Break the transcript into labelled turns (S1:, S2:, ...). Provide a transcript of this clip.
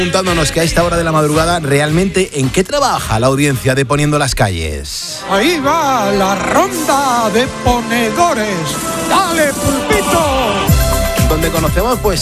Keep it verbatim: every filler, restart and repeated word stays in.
S1: Preguntándonos que a esta hora de la madrugada, ¿realmente en qué trabaja la audiencia de Poniendo las Calles?
S2: Ahí va la ronda de ponedores. ¡Dale, pulpito!
S1: Donde conocemos, pues,